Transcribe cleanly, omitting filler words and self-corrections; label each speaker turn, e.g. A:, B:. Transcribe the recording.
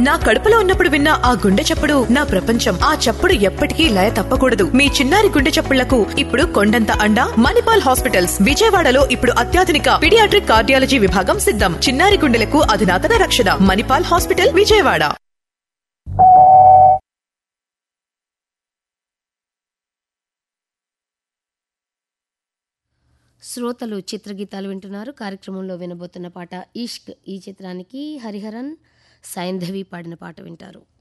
A: నా కడుపులో ఉన్నప్పుడు విన్న ఆ గుండె చప్పుడు నా ప్రపంచం. ఆ చప్పుడు ఎప్పటికీ లయ తప్పకూడదు. మీ చిన్నారి గుండె చప్పుళ్లకు ఇప్పుడు కొండంత అండ మణిపాల్ హాస్పిటల్స్. విజయవాడలో ఇప్పుడు అత్యాధునిక పీడియాట్రిక్ కార్డియాలజీ విభాగం సిద్ధం. చిన్నారి గుండెలకు అధునాతన రక్షణ. మణిపాల్ హాస్పిటల్, విజయవాడ.
B: శ్రోతలు చిత్రగీతాలు వింటున్నారు. కార్యక్రమంలో వినబోతున్న పాట ఇష్క్. ఈ చిత్రానికి హరిహరన్, సైంధవి పాడిన పాట వింటారు.